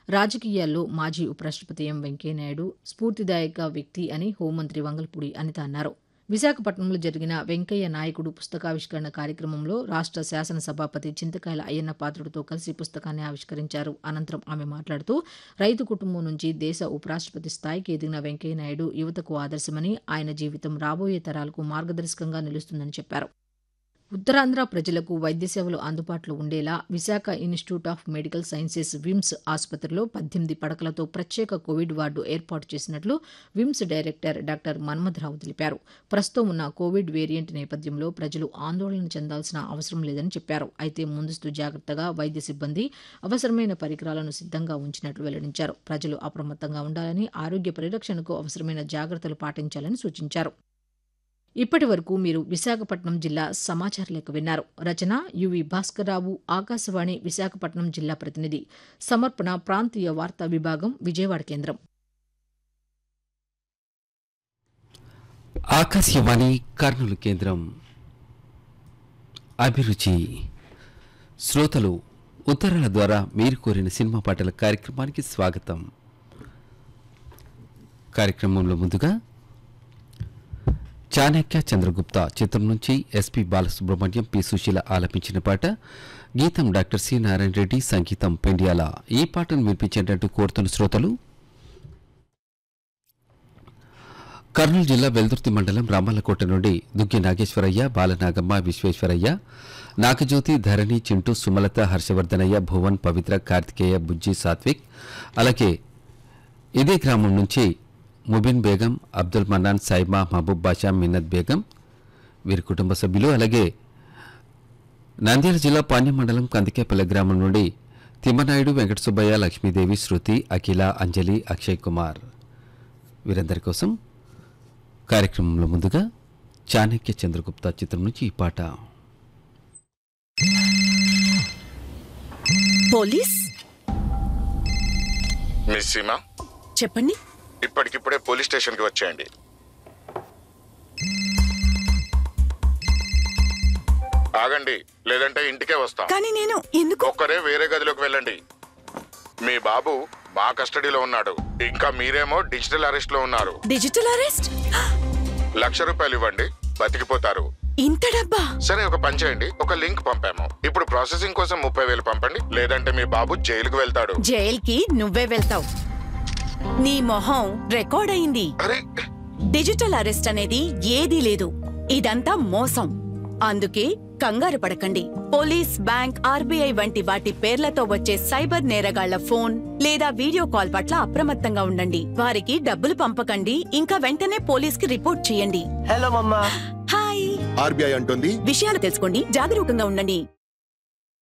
రాజకీయాల్లో మాజీ ఉపరాష్ట్రపతి ఎం వెంకయ్యనాయుడు స్ఫూర్తిదాయక వ్యక్తి అని హోంమంత్రి వంగల్పూడి అనిత అన్నారు. విశాఖపట్నంలో జరిగిన వెంకయ్య నాయకుడు పుస్తకావిష్కరణ కార్యక్రమంలో రాష్ట్ర శాసనసభాపతి చింతకాయల అయ్యన్న పాత్రుడితో కలిసి పుస్తకాన్ని ఆవిష్కరించారు. అనంతరం ఆమె మాట్లాడుతూ రైతు కుటుంబం నుంచి దేశ ఉపరాష్ట్రపతి స్థాయికి ఎదిగిన వెంకయ్యనాయుడు యువతకు ఆదర్శమని, ఆయన జీవితం రాబోయే తరాలకు మార్గదర్శకంగా నిలుస్తుందని చెప్పారు. ఉత్తరాంధ్ర ప్రజలకు వైద్య సేవలు అందుబాటులో ఉండేలా Visakha institute of medical sciences VIMS ఆసుపత్రిలో 18 పడకలతో ప్రత్యేక కోవిడ్ వార్డు ఏర్పాటు చేసినట్లు విమ్స్ డైరెక్టర్ డాక్టర్ మన్మథరావు తెలిపారు. ప్రస్తుతం ఉన్న కోవిడ్ వేరియంట్ నేపథ్యంలో ప్రజలు ఆందోళన చెందాల్సిన అవసరం లేదని చెప్పారు. అయితే ముందస్తు జాగ్రత్తగా వైద్య సిబ్బంది అవసరమైన పరికరాలను సిద్ధంగా ఉంచినట్లు వెల్లడించారు. ప్రజలు అప్రమత్తంగా ఉండాలని, ఆరోగ్య పరిరక్షణకు అవసరమైన జాగ్రత్తలు పాటించాలని సూచించారు. ఇప్పటి వరకు మీరు విశాఖపట్నం జిల్లా సమాచార లేఖ విన్నారు. రచన యువి భాస్కర్రావు, ఆకాశవాణి విశాఖపట్నం జిల్లా ప్రతినిధి. సమర్పణ ప్రాంతీయ వార్తా విభాగం, విజయవాడ కేంద్రం. ఆకాశవాణి కర్నూలు కేంద్రం. అభిరుచి శ్రోతలు ఉత్తరాల ద్వారా మీరు కోరిన సినిమా పాటల కార్యక్రమానికి స్వాగతం. కార్యక్రమంలో ముందుగా చాణక్య చంద్రగుప్త చిత్రం నుంచి ఎస్పి బాలసుబ్రహ్మణ్యం, పి సుశీల ఆలపించిన పాట. గీతం డాక్టర్ సి నారాయణ రెడ్డి, సంగీతం పెండియాల. ఈ పాటను వినిపించేటట్టు కోరుతున్న శ్రోతలు కర్నూలు జిల్లా వెల్దుర్తి మండలం రామల్లకోట నుండి దుగ్గి నాగేశ్వరయ్య, బాలనాగమ్మ, విశ్వేశ్వరయ్య, నాగజ్యోతి, ధరణి, చింటూ, సుమలత, హర్షవర్ధనయ్య, భువన్, పవిత్ర, కార్తికేయ, బుజ్జి, సాత్విక్. అలాగే ఇదే గ్రామం నుంచి ముబిన్ బేగం, అబ్దుల్ మన్నాన్, సైమా, మహబూబ్ బాషా, మిన్నత్ బేగం వీరి కుటుంబ సభ్యులు. అలాగే నంద్యాల జిల్లా పాణ్యం మండలం కందికేపల్లి గ్రామం నుండి తిమ్మనాయుడు, వెంకట సుబ్బయ్య, లక్ష్మీదేవి, శృతి, అఖిల, అంజలి, అక్షయ్ కుమార్ వీరందరి కోసం కార్యక్రమంలో ముందుగా చాణక్య చంద్రగుప్త చిత్రం నుంచి ఈ పాట. పోలీస్ మిస్ సీమా, చెప్పండి. ఇప్పటికిప్పుడే పోలీస్ స్టేషన్ కి వచ్చేయండి. ఆగండి, లేదంటే ఇంటికే వస్తాం. కానీ నేను ఎందుకు? ఒక్కరే వేరే గదిలోకి వెళ్ళండి. మీ బాబు మా కస్టడీలో ఉన్నాడు. ఇంకా మీరేమో డిజిటల్ అరెస్ట్ లో ఉన్నారు. Digital arrest? ₹1,00,000 ఇవ్వండి, బతికిపోతారు. ఇంత డబ్బా? సరే, ఒక పని చేయండి, ఒక లింక్ పంపాము. ఇప్పుడు ప్రాసెసింగ్ కోసం 30,000 పంపండి, లేదంటే మీ బాబు జైలుకు వెళ్తాడు. జైల్కి నువ్వే వెళ్తావు. నీ మొహం రికార్డ్ అయింది. అరే, డిజిటల్ అరెస్ట్ అనేది ఏదీ లేదు. ఇదంతా మోసం. అందుకే కంగారు పడకండి. పోలీస్, బ్యాంక్, ఆర్బీఐ వంటి వాటి పేర్లతో వచ్చే సైబర్ నేరగాళ్ల ఫోన్ లేదా వీడియో కాల్ పట్ల అప్రమత్తంగా ఉండండి. వారికి డబ్బులు పంపకండి. ఇంకా వెంటనే పోలీస్ కి రిపోర్ట్ చేయండి. హలో మమ్మా. హాయ్. ఆర్బీఐ అంటుంది, విషయాలు తెలుసుకోండి, జాగరూకంగా ఉండండి.